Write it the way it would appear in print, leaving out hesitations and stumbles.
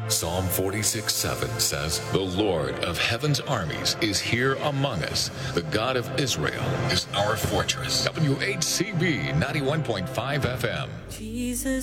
Psalm 46:7 says, "The Lord of heaven's armies is here among us. The God of Israel is our fortress." WHCB 91.5 FM. Jesus.